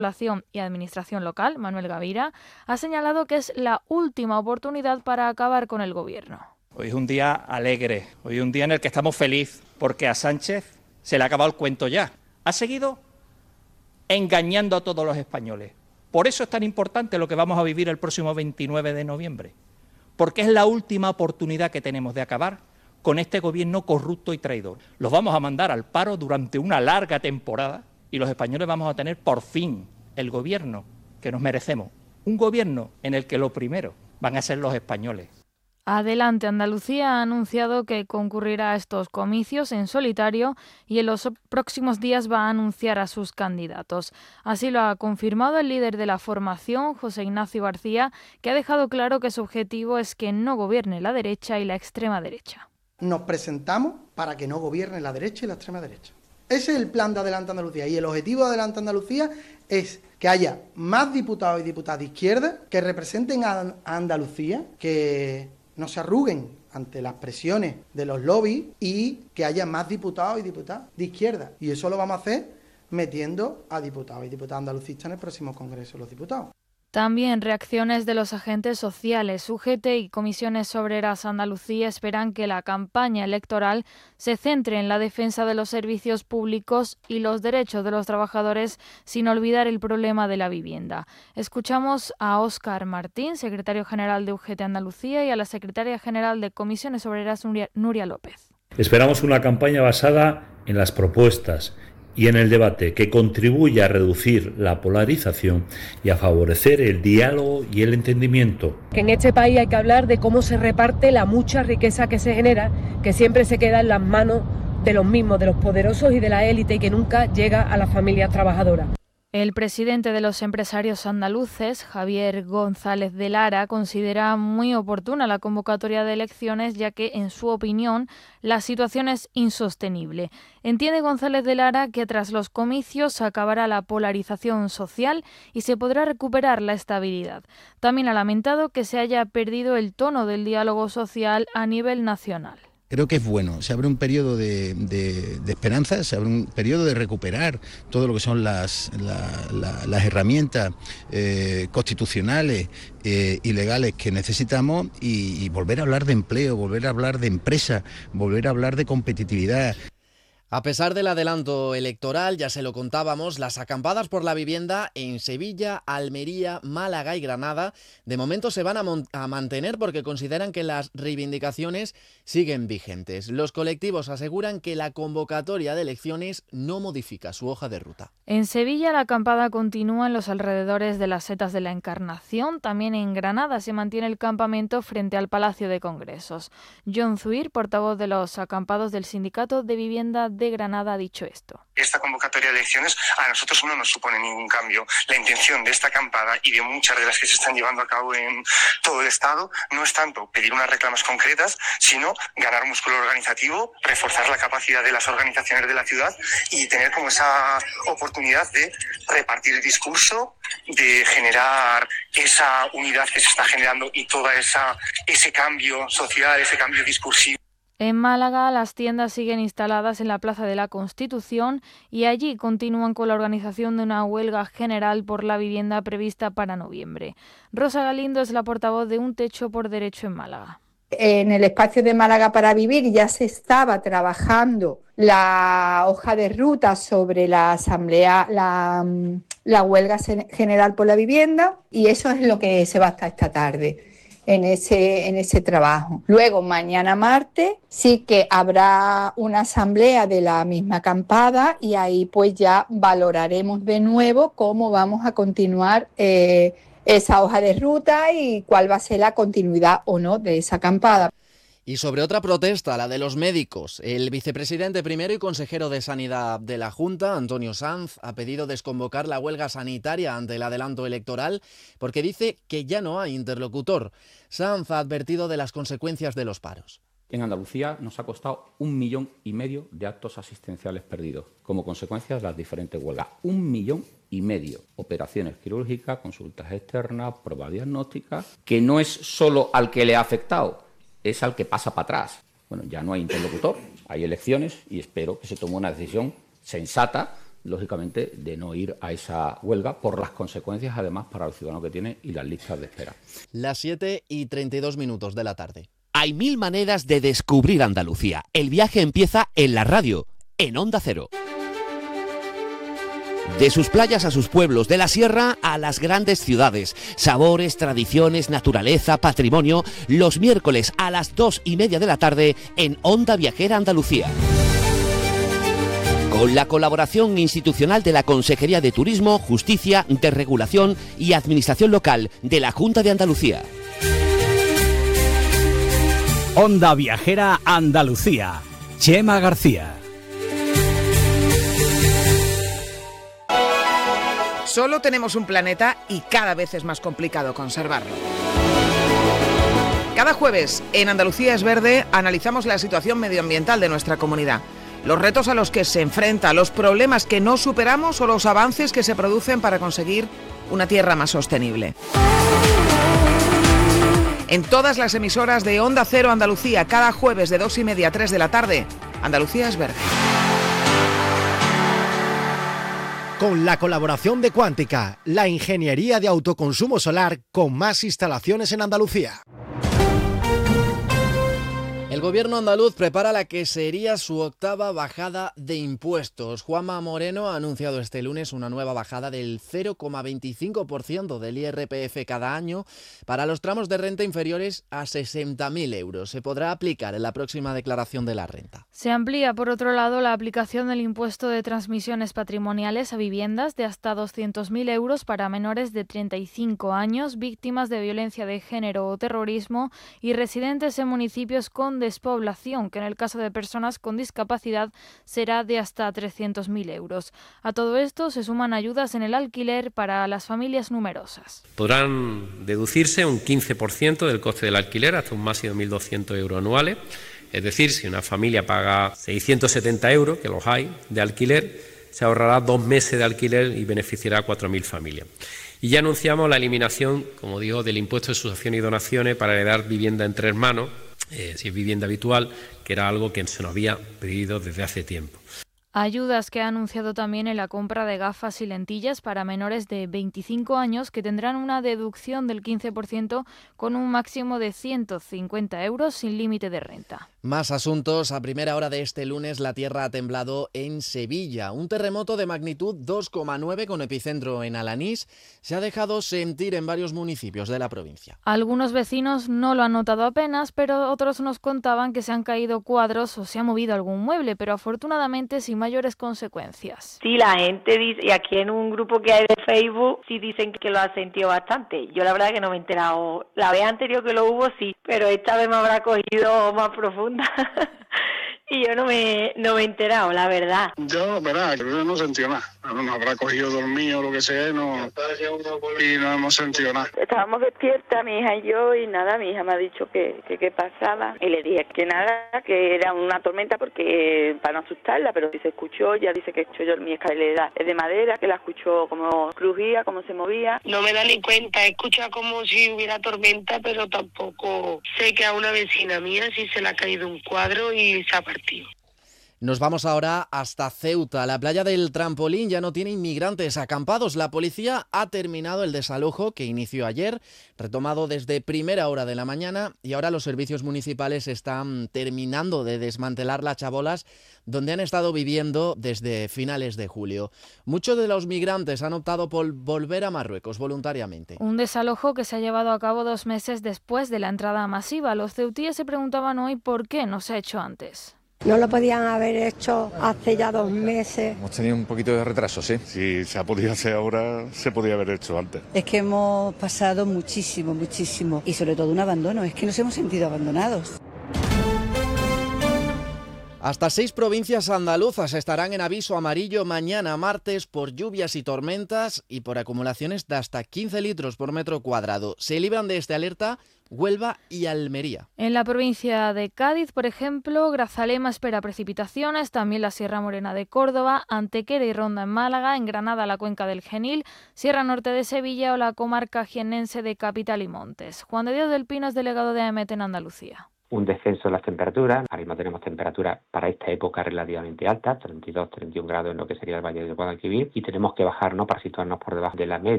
Población y Administración Local, Manuel Gavira, ha señalado que es la última oportunidad para acabar con el gobierno. Hoy es un día alegre, hoy es un día en el que estamos felices porque a Sánchez se le ha acabado el cuento ya. Ha seguido engañando a todos los españoles. Por eso es tan importante lo que vamos a vivir el próximo 29 de noviembre, porque es la última oportunidad que tenemos de acabar con este gobierno corrupto y traidor. Los vamos a mandar al paro durante una larga temporada y los españoles vamos a tener por fin el gobierno que nos merecemos. Un gobierno en el que lo primero van a ser los españoles. Adelante Andalucía ha anunciado que concurrirá a estos comicios en solitario y en los próximos días va a anunciar a sus candidatos. Así lo ha confirmado el líder de la formación, José Ignacio García, que ha dejado claro que su objetivo es que no gobierne la derecha y la extrema derecha. Nos presentamos para que no gobierne la derecha y la extrema derecha. Ese es el plan de Adelante Andalucía y el objetivo de Adelante Andalucía es que haya más diputados y diputadas de izquierda que representen a Andalucía, que no se arruguen ante las presiones de los lobbies y que haya más diputados y diputadas de izquierda. Y eso lo vamos a hacer metiendo a diputados y diputadas andalucistas en el próximo Congreso de los Diputados. También reacciones de los agentes sociales. UGT y Comisiones Obreras Andalucía esperan que la campaña electoral se centre en la defensa de los servicios públicos y los derechos de los trabajadores, sin olvidar el problema de la vivienda. Escuchamos a Óscar Martín, secretario general de UGT Andalucía, y a la secretaria general de Comisiones Obreras, Nuria López. Esperamos una campaña basada en las propuestas y en el debate que contribuya a reducir la polarización y a favorecer el diálogo y el entendimiento. Que en este país hay que hablar de cómo se reparte la mucha riqueza que se genera, que siempre se queda en las manos de los mismos, de los poderosos y de la élite, y que nunca llega a las familias trabajadoras. El presidente de los empresarios andaluces, Javier González de Lara, considera muy oportuna la convocatoria de elecciones, ya que, en su opinión, la situación es insostenible. Entiende González de Lara que tras los comicios acabará la polarización social y se podrá recuperar la estabilidad. También ha lamentado que se haya perdido el tono del diálogo social a nivel nacional. Creo que es bueno, se abre un periodo de esperanza, se abre un periodo de recuperar todo lo que son las herramientas constitucionales y legales que necesitamos y volver a hablar de empleo, volver a hablar de empresa, volver a hablar de competitividad. A pesar del adelanto electoral, ya se lo contábamos, las acampadas por la vivienda en Sevilla, Almería, Málaga y Granada de momento se van a mantener porque consideran que las reivindicaciones siguen vigentes. Los colectivos aseguran que la convocatoria de elecciones no modifica su hoja de ruta. En Sevilla la acampada continúa en los alrededores de las Setas de la Encarnación. También en Granada se mantiene el campamento frente al Palacio de Congresos. John Zuir, portavoz de los acampados del Sindicato de Vivienda de Granada, ha dicho esto. Esta convocatoria de elecciones a nosotros no nos supone ningún cambio. La intención de esta acampada y de muchas de las que se están llevando a cabo en todo el Estado no es tanto pedir unas reclamas concretas, sino ganar músculo organizativo, reforzar la capacidad de las organizaciones de la ciudad y tener como esa oportunidad de repartir el discurso, de generar esa unidad que se está generando y todo ese cambio social, ese cambio discursivo. En Málaga, las tiendas siguen instaladas en la Plaza de la Constitución y allí continúan con la organización de una huelga general por la vivienda prevista para noviembre. Rosa Galindo es la portavoz de Un Techo por Derecho en Málaga. En el espacio de Málaga para Vivir ya se estaba trabajando la hoja de ruta sobre la asamblea, la huelga general por la vivienda, y eso es lo que se va hasta esta tarde en ese trabajo. Luego, mañana martes, sí que habrá una asamblea de la misma acampada y ahí pues ya valoraremos de nuevo cómo vamos a continuar esa hoja de ruta y cuál va a ser la continuidad o no de esa acampada. Y sobre otra protesta, la de los médicos, el vicepresidente primero y consejero de Sanidad de la Junta, Antonio Sanz, ha pedido desconvocar la huelga sanitaria ante el adelanto electoral porque dice que ya no hay interlocutor. Sanz ha advertido de las consecuencias de los paros. En Andalucía nos ha costado 1,5 millones de actos asistenciales perdidos como consecuencia de las diferentes huelgas. 1,5 millones. Operaciones quirúrgicas, consultas externas, pruebas diagnósticas, que no es solo al que le ha afectado, es al que pasa para atrás. Bueno, ya no hay interlocutor, hay elecciones y espero que se tome una decisión sensata lógicamente, de no ir a esa huelga por las consecuencias, además, para los ciudadanos que tiene y las listas de espera. Las 7:32 de la tarde. Hay 1000 maneras de descubrir Andalucía. El viaje empieza en la radio, en Onda Cero. De sus playas a sus pueblos, de la sierra a las grandes ciudades. Sabores, tradiciones, naturaleza, patrimonio. Los miércoles a las 2:30 de la tarde en Onda Viajera Andalucía. Con la colaboración institucional de la Consejería de Turismo, Justicia, Desregulación y Administración Local de la Junta de Andalucía. Onda Viajera Andalucía. Chema García. Solo tenemos un planeta y cada vez es más complicado conservarlo. Cada jueves en Andalucía es Verde analizamos la situación medioambiental de nuestra comunidad, los retos a los que se enfrenta, los problemas que no superamos o los avances que se producen para conseguir una tierra más sostenible. En todas las emisoras de Onda Cero Andalucía, cada jueves de 2:30 a 3 de la tarde, Andalucía es Verde. Con la colaboración de Cuántica, la ingeniería de autoconsumo solar con más instalaciones en Andalucía. El gobierno andaluz prepara la que sería su octava bajada de impuestos. Juanma Moreno ha anunciado este lunes una nueva bajada del 0,25% del IRPF cada año para los tramos de renta inferiores a 60.000 euros. Se podrá aplicar en la próxima declaración de la renta. Se amplía, por otro lado, la aplicación del impuesto de transmisiones patrimoniales a viviendas de hasta 200.000 euros para menores de 35 años, víctimas de violencia de género o terrorismo y residentes en municipios con despoblación, que en el caso de personas con discapacidad será de hasta 300.000 euros. A todo esto se suman ayudas en el alquiler para las familias numerosas. Podrán deducirse un 15% del coste del alquiler hasta un máximo de 1.200 euros anuales. Es decir, si una familia paga 670 euros, que los hay, de alquiler, se ahorrará 2 meses de alquiler y beneficiará a 4.000 familias. Y ya anunciamos la eliminación, como digo, del impuesto de sucesiones y donaciones para heredar vivienda entre hermanos, si es vivienda habitual, que era algo que se nos había pedido desde hace tiempo. Ayudas que ha anunciado también en la compra de gafas y lentillas para menores de 25 años que tendrán una deducción del 15% con un máximo de 150 euros sin límite de renta. Más asuntos. A primera hora de este lunes la tierra ha temblado en Sevilla. Un terremoto de magnitud 2,9 con epicentro en Alanís se ha dejado sentir en varios municipios de la provincia. Algunos vecinos no lo han notado apenas, pero otros nos contaban que se han caído cuadros o se ha movido algún mueble, pero afortunadamente sin mayores consecuencias. Sí, la gente dice, y aquí en un grupo que hay de Facebook, sí dicen que lo ha sentido bastante. Yo la verdad que no me he enterado. La vez anterior que lo hubo sí, pero esta vez me habrá cogido más profunda. Y yo no me he enterado, la verdad. Yo, verdad, creo que no he sentido nada. Nos habrá cogido dormido o lo que sea y no hemos sentido nada. Estábamos despiertas, mi hija y yo, y nada, mi hija me ha dicho que qué pasaba. Y le dije que nada, que era una tormenta porque para no asustarla, pero si se escuchó, ya dice que escuchó yo mi escalera es de madera, que la escuchó como crujía, como se movía. No me da ni cuenta, escucha como si hubiera tormenta, pero tampoco sé que a una vecina mía sí se le ha caído un cuadro y se ha partido. Nos vamos ahora hasta Ceuta. La playa del Trampolín ya no tiene inmigrantes acampados. La policía ha terminado el desalojo que inició ayer, retomado desde primera hora de la mañana, y ahora los servicios municipales están terminando de desmantelar las chabolas donde han estado viviendo desde finales de julio. Muchos de los migrantes han optado por volver a Marruecos voluntariamente. Un desalojo que se ha llevado a cabo 2 meses después de la entrada masiva. Los ceutíes se preguntaban hoy por qué no se ha hecho antes. No lo podían haber hecho hace ya 2 meses. Hemos tenido un poquito de retraso, sí. Si se ha podido hacer ahora, se podía haber hecho antes. Es que hemos pasado muchísimo y sobre todo un abandono. Es que nos hemos sentido abandonados. Hasta 6 provincias andaluzas estarán en aviso amarillo mañana martes por lluvias y tormentas y por acumulaciones de hasta 15 litros por metro cuadrado. Se libran de esta alerta Huelva y Almería. En la provincia de Cádiz, por ejemplo, Grazalema espera precipitaciones, también la Sierra Morena de Córdoba, Antequera y Ronda en Málaga, en Granada la cuenca del Genil, Sierra Norte de Sevilla o la comarca jiennense de Capital y Montes. Juan de Dios del Pino es delegado de AEMET en Andalucía. un descenso de las temperaturas. Ahora mismo tenemos temperaturas para esta época relativamente altas, 32, 31 grados en lo que sería el Valle del Guadalquivir, y tenemos que bajarnos para situarnos por debajo de la media